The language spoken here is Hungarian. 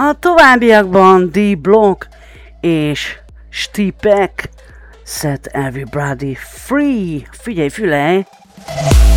A továbbiakban D-Block és Stipek Set Everybody Free. Figyelj, fülej!